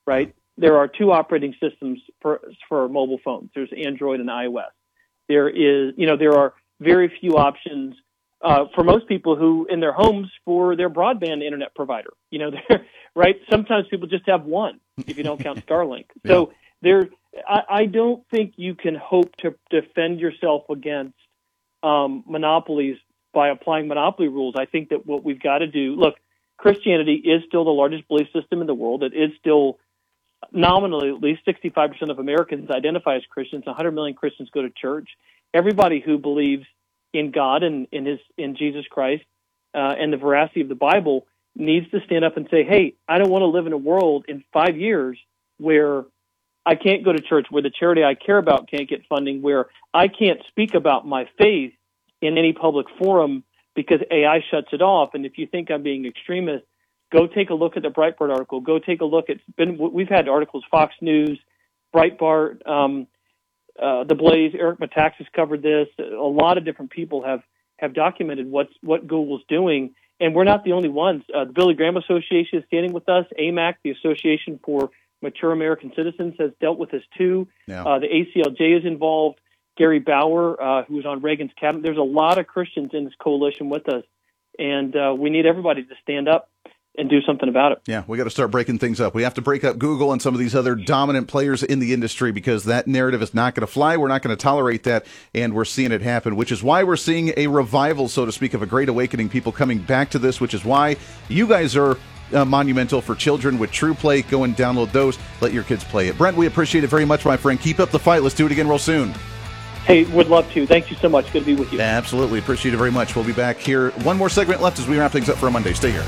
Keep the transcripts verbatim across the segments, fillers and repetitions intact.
right? There are two operating systems for for mobile phones. There's Android and iOS. There is, you know, there are very few options uh, for most people who in their homes for their broadband internet provider. You know, right? Sometimes people just have one if you don't count Starlink. Yeah. So there, I, I don't think you can hope to defend yourself against um, monopolies by applying monopoly rules. I think that what we've got to do, look, Christianity is still the largest belief system in the world. It is still nominally, at least sixty-five percent of Americans identify as Christians. one hundred million Christians go to church. Everybody who believes in God and in his in Jesus Christ uh, and the veracity of the Bible needs to stand up and say, hey, I don't want to live in a world in five years where I can't go to church, where the charity I care about can't get funding, where I can't speak about my faith in any public forum because A I shuts it off. And if you think I'm being extremist, go take a look at the Breitbart article. Go take a look at, been, we've had articles, Fox News, Breitbart, um, uh, The Blaze, Eric Metaxas covered this. A lot of different people have, have documented what's, what Google's doing. And we're not the only ones. Uh, the Billy Graham Association is standing with us. A M A C, the Association for Mature American Citizens, has dealt with this too. Yeah. Uh, the A C L J is involved. Gary Bauer, uh, who was on Reagan's cabinet. There's a lot of Christians in this coalition with us. And uh, we need everybody to stand up and do something about it. Yeah, we got to start breaking things up. We have to break up Google and some of these other dominant players in the industry because that narrative is not going to fly. We're not going to tolerate that, and we're seeing it happen, which is why we're seeing a revival, so to speak, of a great awakening, people coming back to this, which is why you guys are uh, monumental for children with True Play. Go and download those. Let your kids play it. Brent, we appreciate it very much, my friend. Keep up the fight. Let's do it again real soon. Hey, would love to. Thank you so much. Good to be with you. Absolutely. Appreciate it very much. We'll be back here. One more segment left as we wrap things up for a Monday. Stay here.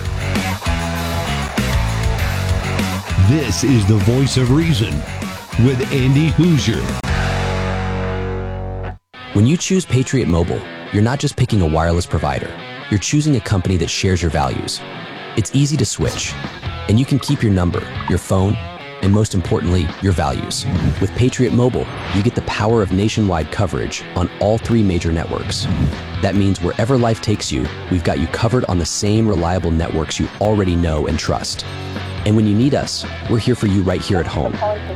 This is the Voice of Reason with Andy Hoosier. When you choose Patriot Mobile, you're not just picking a wireless provider. You're choosing a company that shares your values. It's easy to switch, and you can keep your number, your phone, and most importantly, your values. With Patriot Mobile, you get the power of nationwide coverage on all three major networks. That means wherever life takes you, we've got you covered on the same reliable networks you already know and trust. And when you need us, we're here for you right here at home.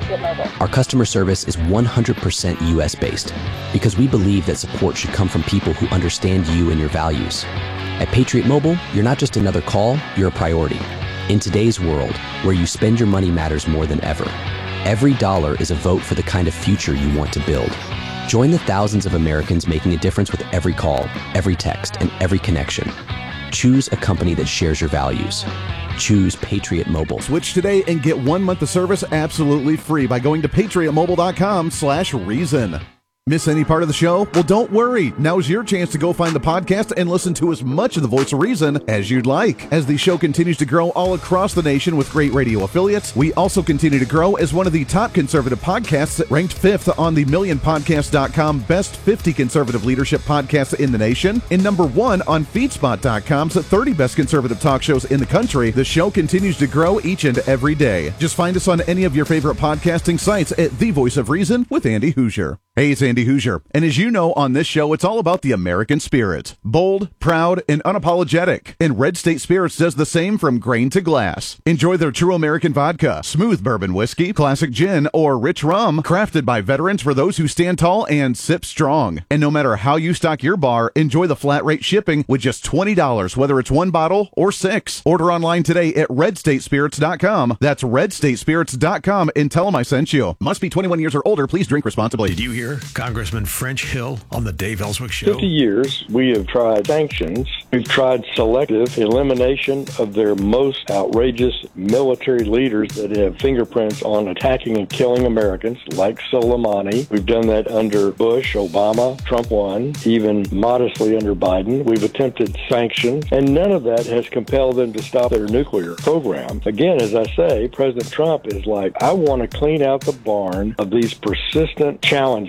Our customer service is one hundred percent U S based because we believe that support should come from people who understand you and your values. At Patriot Mobile, you're not just another call, you're a priority. In today's world, where you spend your money matters more than ever, every dollar is a vote for the kind of future you want to build. Join the thousands of Americans making a difference with every call, every text, and every connection. Choose a company that shares your values. Choose Patriot Mobile. Switch today and get one month of service absolutely free by going to patriotmobile.com slash reason. Miss any part of the show? Well, don't worry. Now's your chance to go find the podcast and listen to as much of the Voice of Reason as you'd like. As the show continues to grow all across the nation with great radio affiliates, we also continue to grow as one of the top conservative podcasts, ranked fifth on the million podcast dot com Best fifty Conservative Leadership Podcasts in the nation, and number one on feedspot dot com's thirty Best Conservative Talk Shows in the country. The show continues to grow each and every day. Just find us on any of your favorite podcasting sites at The Voice of Reason with Andy Hoosier. Hey, it's Andy Hoosier, and as you know, on this show, it's all about the American spirit. Bold, proud, and unapologetic. And Red State Spirits does the same from grain to glass. Enjoy their true American vodka, smooth bourbon whiskey, classic gin, or rich rum, crafted by veterans for those who stand tall and sip strong. And no matter how you stock your bar, enjoy the flat rate shipping with just twenty dollars, whether it's one bottle or six. Order online today at red state spirits dot com. That's red state spirits dot com, and tell them I sent you. Must be twenty-one years or older. Please drink responsibly. Did you hear Congressman French Hill on the Dave Ellswick Show? fifty years, we have tried sanctions. We've tried selective elimination of their most outrageous military leaders that have fingerprints on attacking and killing Americans, like Soleimani. We've done that under Bush, Obama, Trump one, even modestly under Biden. We've attempted sanctions, and none of that has compelled them to stop their nuclear program. Again, as I say, President Trump is like, I want to clean out the barn of these persistent challenges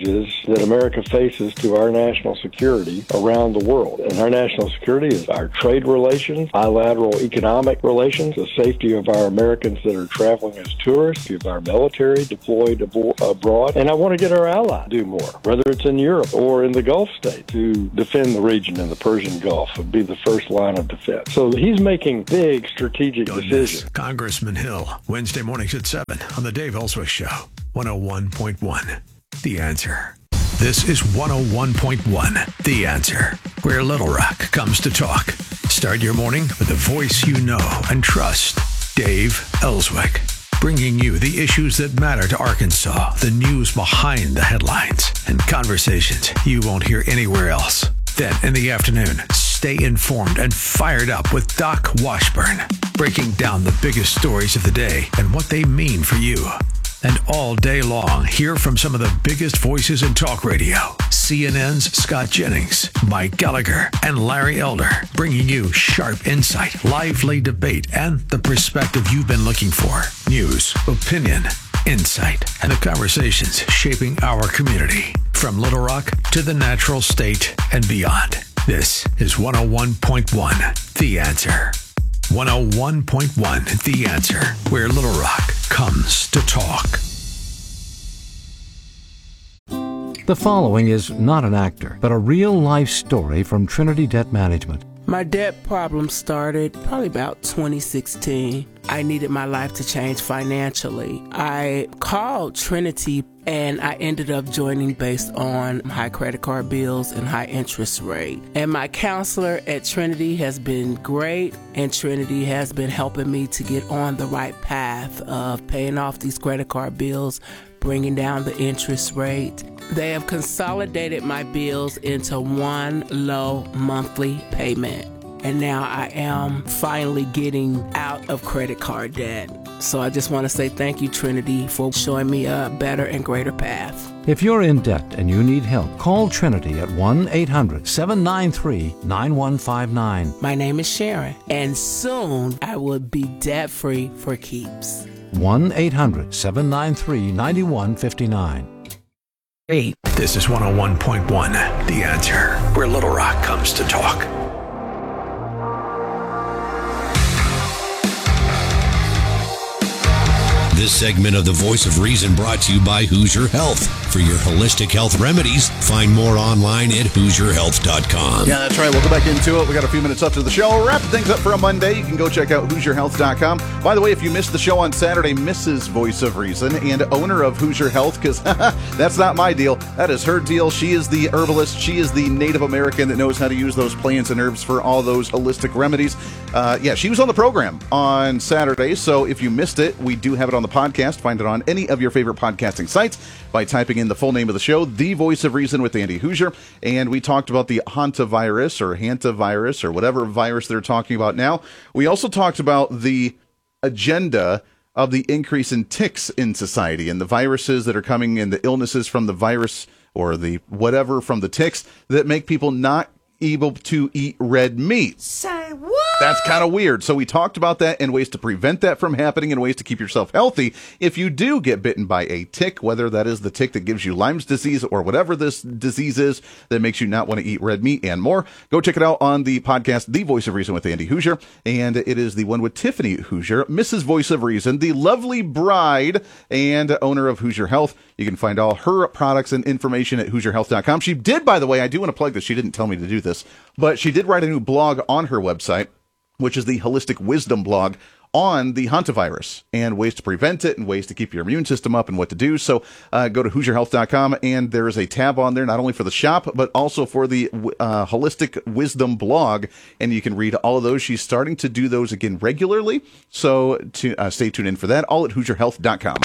that America faces to our national security around the world. And our national security is our trade relations, bilateral economic relations, the safety of our Americans that are traveling as tourists, of our military deployed abo- abroad. And I want to get our allies to do more, whether it's in Europe or in the Gulf states, to defend the region in the Persian Gulf would be the first line of defense. So he's making big strategic Don't decisions. miss Congressman Hill, Wednesday mornings at seven on the Dave Ellswick Show, one oh one point one. The Answer. This is one oh one point one, The Answer, where Little Rock comes to talk. Start your morning with a voice you know and trust. Dave Ellswick, bringing you the issues that matter to Arkansas, the news behind the headlines, and conversations you won't hear anywhere else. Then in the afternoon, stay informed and fired up with Doc Washburn, breaking down the biggest stories of the day and what they mean for you. And all day long, hear from some of the biggest voices in talk radio. C N N's Scott Jennings, Mike Gallagher, and Larry Elder, bringing you sharp insight, lively debate, and the perspective you've been looking for. News, opinion, insight, and the conversations shaping our community. From Little Rock to the natural state and beyond. This is one oh one point one, The Answer. one oh one point one, The Answer, where Little Rock comes to talk. The following is not an actor, but a real-life story from Trinity Debt Management. My debt problem started probably about twenty sixteen. I needed my life to change financially. I called Trinity and I ended up joining based on high credit card bills and high interest rate. And my counselor at Trinity has been great, and Trinity has been helping me to get on the right path of paying off these credit card bills, bringing down the interest rate. They have consolidated my bills into one low monthly payment. And now I am finally getting out of credit card debt. So I just want to say thank you, Trinity, for showing me a better and greater path. If you're in debt and you need help, call Trinity at one eight hundred seven nine three nine one five nine. My name is Sharon, and soon I will be debt-free for keeps. one eight hundred seven nine three nine one five nine. Hey. This is one oh one point one, The Answer, where Little Rock comes to talk. This segment of The Voice of Reason brought to you by Hoosier Health. For your holistic health remedies, find more online at hoosier health dot com. Yeah, that's right. We'll go back into it. We got a few minutes left of the show. Wrapping things up for a Monday. You can go check out hoosier health dot com. By the way, if you missed the show on Saturday, Missus Voice of Reason and owner of Hoosier Health, because that's not my deal. That is her deal. She is the herbalist. She is the Native American that knows how to use those plants and herbs for all those holistic remedies. Uh, yeah, she was on the program on Saturday, so if you missed it, we do have it on the podcast. Find it on any of your favorite podcasting sites by typing in the full name of the show, The Voice of Reason with Andy Hoosier. And we talked about the hantavirus or hantavirus or whatever virus they're talking about now. We also talked about the agenda of the increase in ticks in society and the viruses that are coming and the illnesses from the virus or the whatever from the ticks that make people not able to eat red meat. Say what? That's kind of weird. So we talked about that and ways to prevent that from happening and ways to keep yourself healthy if you do get bitten by a tick, whether that is the tick that gives you Lyme's disease or whatever this disease is that makes you not want to eat red meat and more. Go check it out on the podcast, The Voice of Reason with Andy Hoosier. And it is the one with Tiffany Hoosier, Missus Voice of Reason, the lovely bride and owner of Hoosier Health. You can find all her products and information at hoosier health dot com. She did, by the way, I do want to plug this. She didn't tell me to do this, but she did write a new blog on her website, which is the Holistic Wisdom blog on the hantavirus and ways to prevent it and ways to keep your immune system up and what to do. So uh, go to hoosier health dot com, and there is a tab on there not only for the shop, but also for the uh, Holistic Wisdom blog, and you can read all of those. She's starting to do those again regularly, so to, uh, stay tuned in for that, all at hoosier health dot com.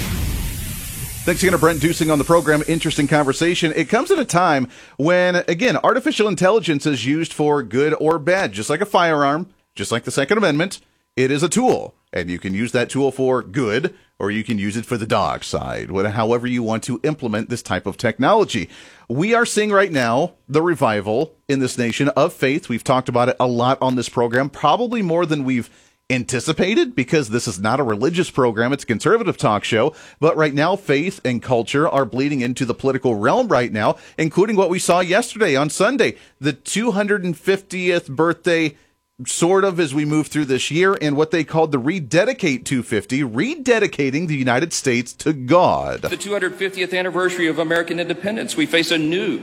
Thanks again to Brent Dusing on the program. Interesting conversation. It comes at a time when, again, artificial intelligence is used for good or bad, just like a firearm, just like the Second Amendment. It is a tool, and you can use that tool for good, or you can use it for the dark side, however you want to implement this type of technology. We are seeing right now the revival in this nation of faith. We've talked about it a lot on this program, probably more than we've anticipated because this is not a religious program. It's a conservative talk show. But right now, faith and culture are bleeding into the political realm right now, including what we saw yesterday on Sunday, the two hundred fiftieth birthday, sort of, as we move through this year, and what they called the Rededicate two fifty, rededicating the United States to God. The two hundred fiftieth anniversary of American independence, we face a new,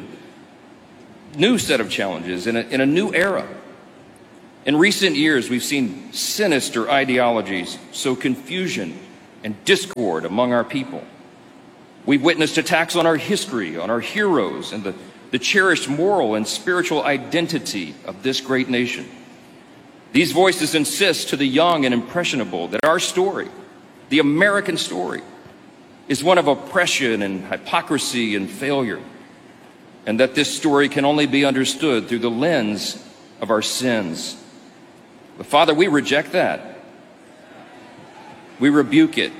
new set of challenges in a, in a new era. In recent years, we've seen sinister ideologies sow confusion and discord among our people. We've witnessed attacks on our history, on our heroes, and the, the cherished moral and spiritual identity of this great nation. These voices insist to the young and impressionable that our story, the American story, is one of oppression and hypocrisy and failure, and that this story can only be understood through the lens of our sins. But Father, we reject that. We rebuke it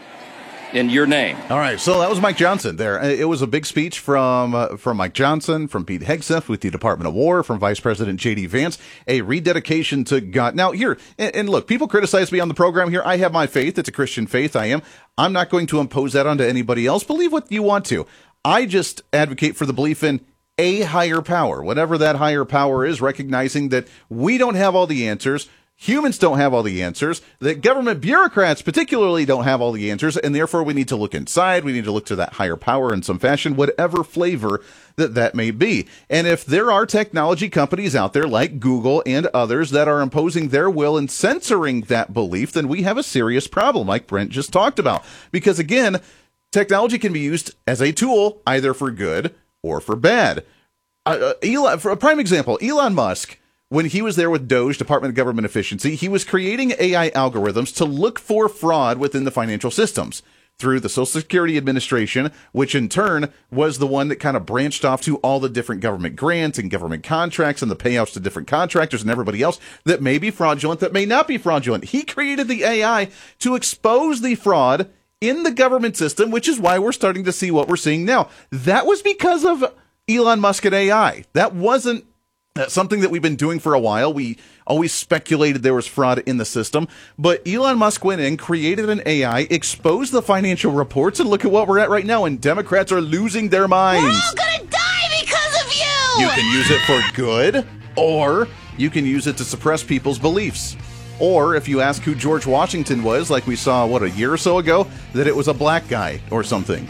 in your name. All right, so that was Mike Johnson there. It was a big speech from uh, from Mike Johnson, from Pete Hegseth with the Department of War, from Vice President J D Vance, a rededication to God. Now, here, and, and look, people criticize me on the program here. I have my faith. It's a Christian faith. I am. I'm not going to impose that onto anybody else. Believe what you want to. I just advocate for the belief in a higher power, whatever that higher power is, recognizing that we don't have all the answers. Humans don't have all the answers, that government bureaucrats particularly don't have all the answers, and therefore we need to look inside, we need to look to that higher power in some fashion, whatever flavor that that may be. And if there are technology companies out there like Google and others that are imposing their will and censoring that belief, then we have a serious problem, like Brent just talked about. Because again, technology can be used as a tool, either for good or for bad. Uh, Elon, for a prime example, Elon Musk, when he was there with DOGE, Department of Government Efficiency, he was creating A I algorithms to look for fraud within the financial systems through the Social Security Administration, which in turn was the one that kind of branched off to all the different government grants and government contracts and the payouts to different contractors and everybody else that may be fraudulent, that may not be fraudulent. He created the A I to expose the fraud in the government system, which is why we're starting to see what we're seeing now. That was because of Elon Musk and A I. That wasn't That's something that we've been doing for a while. We always speculated there was fraud in the system, but Elon Musk went in, created an A I, exposed the financial reports, and look at what we're at right now, and Democrats are losing their minds. We're all gonna die because of you! You can use it for good, or you can use it to suppress people's beliefs. Or if you ask who George Washington was, like we saw, what, a year or so ago, that it was a black guy or something.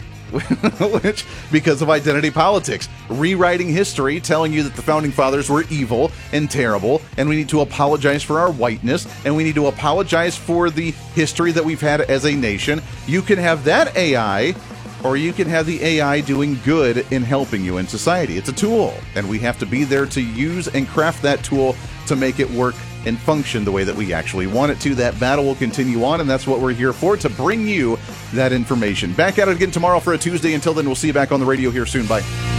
Which, because of identity politics, rewriting history, telling you that the founding fathers were evil and terrible, and we need to apologize for our whiteness, and we need to apologize for the history that we've had as a nation. You can have that A I, or you can have the A I doing good in helping you in society. It's a tool, and we have to be there to use and craft that tool to make it work and function the way that we actually want it to. That battle will continue on, and that's what we're here for, to bring you that information. Back at it again tomorrow for a Tuesday. Until then, we'll see you back on the radio here soon. Bye.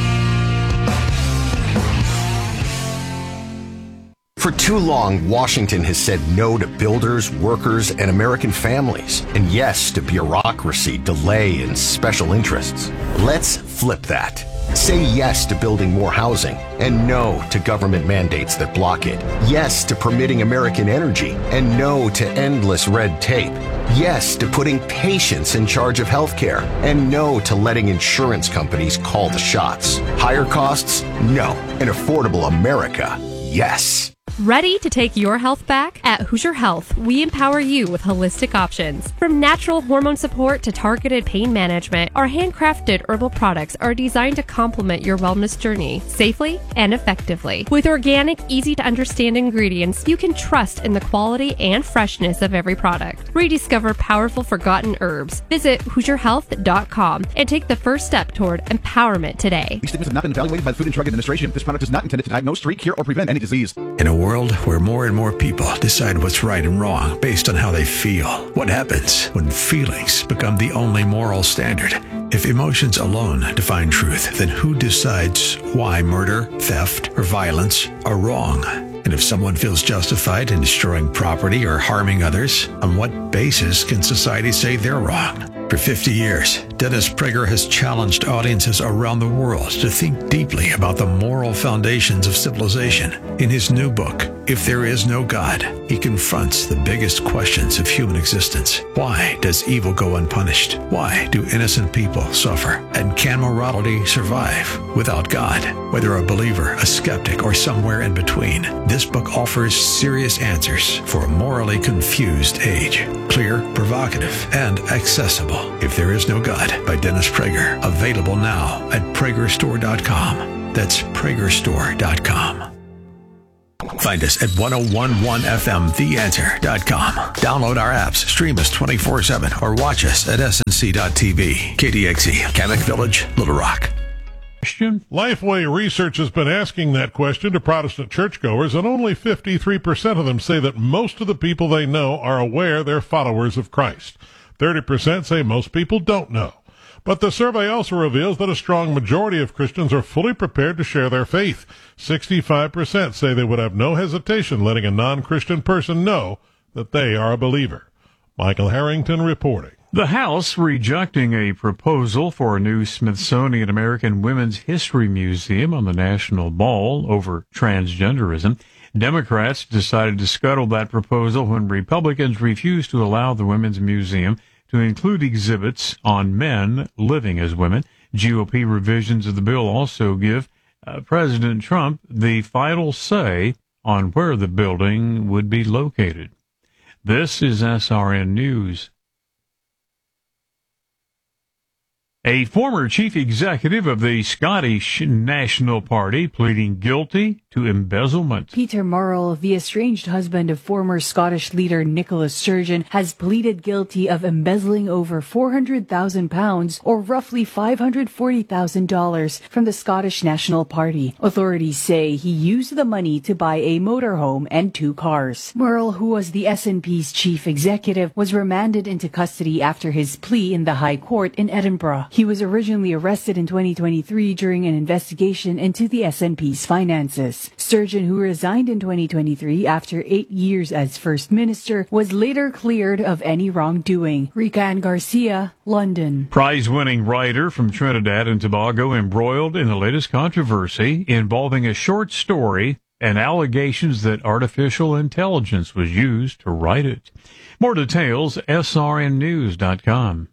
For too long, Washington has said no to builders, workers, and American families, and yes to bureaucracy, delay, and special interests. Let's flip that. Say yes to building more housing, and no to government mandates that block it. Yes to permitting American energy, and no to endless red tape. Yes to putting patients in charge of healthcare, and no to letting insurance companies call the shots. Higher costs? No. An affordable America? Yes. Ready to take your health back? At Hoosier Health, we empower you with holistic options. From natural hormone support to targeted pain management, our handcrafted herbal products are designed to complement your wellness journey safely and effectively. With organic, easy-to-understand ingredients, you can trust in the quality and freshness of every product. Rediscover powerful forgotten herbs. Visit Hoosier Health dot com and take the first step toward empowerment today. These statements have not been evaluated by the Food and Drug Administration. This product is not intended to diagnose, treat, cure, or prevent any disease. In a world where more and more people decide what's right and wrong based on how they feel, what happens when feelings become the only moral standard? If emotions alone define truth, then who decides why murder, theft, or violence are wrong? And if someone feels justified in destroying property or harming others, on what basis can society say they're wrong? For fifty years, Dennis Prager has challenged audiences around the world to think deeply about the moral foundations of civilization. In his new book, If there is no God, he confronts the biggest questions of human existence. Why does evil go unpunished? Why do innocent people suffer? And can morality survive without God? Whether a believer, a skeptic, or somewhere in between, this book offers serious answers for a morally confused age. Clear, provocative, and accessible. If There Is No God by Dennis Prager. Available now at prager store dot com. That's prager store dot com. Find us at ten eleven F M the answer dot com. Download our apps, stream us twenty-four seven, or watch us at S N C dot T V. K D X E, Kamek Village, Little Rock. Lifeway Research has been asking that question to Protestant churchgoers, and only fifty-three percent of them say that most of the people they know are aware they're followers of Christ. thirty percent say most people don't know. But the survey also reveals that a strong majority of Christians are fully prepared to share their faith. sixty-five percent say they would have no hesitation letting a non-Christian person know that they are a believer. Michael Harrington reporting. The House rejecting a proposal for a new Smithsonian American Women's History Museum on the National Mall over transgenderism. Democrats decided to scuttle that proposal when Republicans refused to allow the Women's Museum to include exhibits on men living as women. G O P revisions of the bill also give uh, President Trump the final say on where the building would be located. This is S R N News. A former chief executive of the Scottish National Party pleading guilty to embezzlement. Peter Murrell, the estranged husband of former Scottish leader Nicola Sturgeon, has pleaded guilty of embezzling over four hundred thousand pounds, or roughly five hundred forty thousand dollars, from the Scottish National Party. Authorities say he used the money to buy a motorhome and two cars. Murrell, who was the S N P's chief executive, was remanded into custody after his plea in the High Court in Edinburgh. He was originally arrested in twenty twenty-three during an investigation into the S N P's finances. Sturgeon, who resigned in twenty twenty-three after eight years as First Minister, was later cleared of any wrongdoing. Rican Garcia, London. Prize-winning writer from Trinidad and Tobago embroiled in the latest controversy involving a short story and allegations that artificial intelligence was used to write it. More details, S R N news dot com.